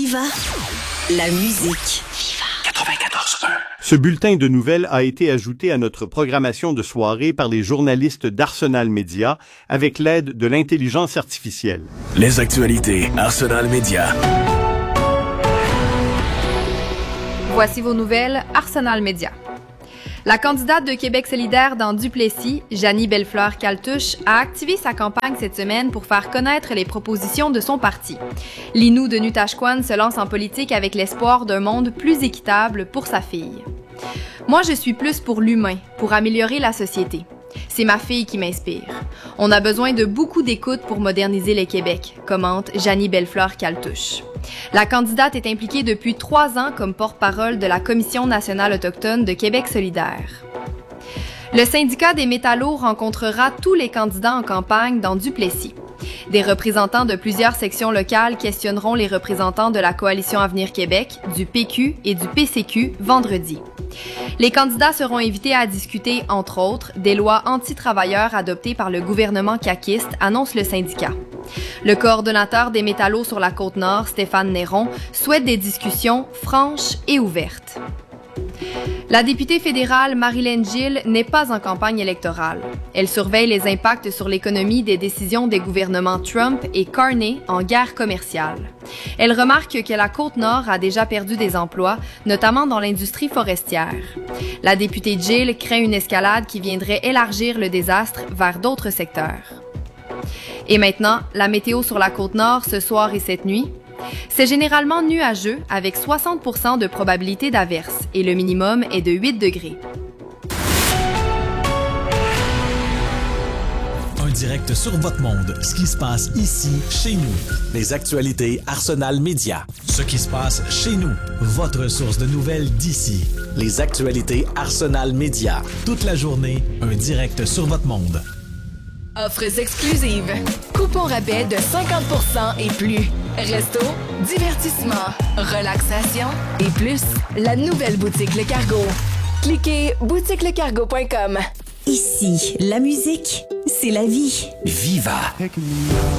Viva la musique. 94.1. Ce bulletin de nouvelles a été ajouté à notre programmation de soirée par les journalistes d'Arsenal Média avec l'aide de l'intelligence artificielle. Les actualités Arsenal Média. Voici vos nouvelles Arsenal Média. La candidate de Québec solidaire dans Duplessis, Janie Bellefleur-Caltouche, a activé sa campagne cette semaine pour faire connaître les propositions de son parti. Linou de Nutashquan se lance en politique avec l'espoir d'un monde plus équitable pour sa fille. Moi, je suis plus pour l'humain, pour améliorer la société. C'est ma fille qui m'inspire. On a besoin de beaucoup d'écoute pour moderniser le Québec, commente Janie Bellefleur-Caltouche. La candidate est impliquée depuis 3 ans comme porte-parole de la Commission nationale autochtone de Québec solidaire. Le syndicat des métallos rencontrera tous les candidats en campagne dans Duplessis. Des représentants de plusieurs sections locales questionneront les représentants de la Coalition Avenir Québec, du PQ et du PCQ vendredi. Les candidats seront invités à discuter, entre autres, des lois anti-travailleurs adoptées par le gouvernement caquiste, annonce le syndicat. Le coordonnateur des métallos sur la Côte-Nord, Stéphane Néron, souhaite des discussions franches et ouvertes. La députée fédérale Marilyn Gill n'est pas en campagne électorale. Elle surveille les impacts sur l'économie des décisions des gouvernements Trump et Carney en guerre commerciale. Elle remarque que la Côte-Nord a déjà perdu des emplois, notamment dans l'industrie forestière. La députée Gill craint une escalade qui viendrait élargir le désastre vers d'autres secteurs. Et maintenant, la météo sur la Côte-Nord ce soir et cette nuit. C'est généralement nuageux avec 60% de probabilité d'averse et le minimum est de 8 degrés. Un direct sur votre monde, ce qui se passe ici, chez nous. Les actualités Arsenal Média. Ce qui se passe chez nous, votre source de nouvelles d'ici. Les actualités Arsenal Média. Toute la journée, un direct sur votre monde. Offres exclusives. Coupons rabais de 50% et plus. Resto, divertissement, relaxation et plus. La nouvelle boutique Le Cargo. Cliquez boutiquelecargo.com. Ici, la musique, c'est la vie. Viva